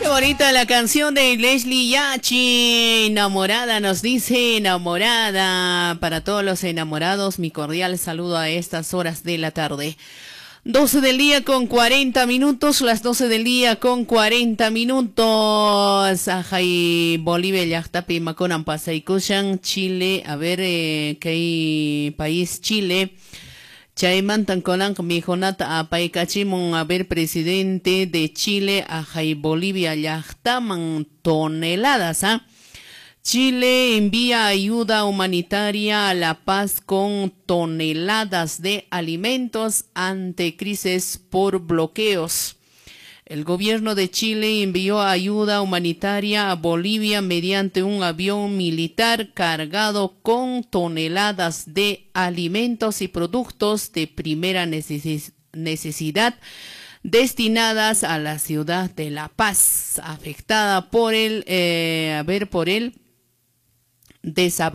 Qué bonita la canción de Leslie Yachi, enamorada, nos dice enamorada. Para todos los enamorados, mi cordial saludo a estas horas de la tarde. 12 del día con 40 minutos, las 12 del día con 40 minutos. Ajay, Bolivia, Yachtapi, Maconan, Pasaycushan, Chile, a ver, ¿qué país? Chile. Chaymantan konan mi jonata a paikachimon a ver presidente de Chile a Bolivia yachtaman toneladas. Chile envía ayuda humanitaria a La Paz con toneladas de alimentos ante crisis por bloqueos. El gobierno de Chile envió ayuda humanitaria a Bolivia mediante un avión militar cargado con toneladas de alimentos y productos de primera necesidad destinadas a la ciudad de La Paz, afectada por el desabastecimiento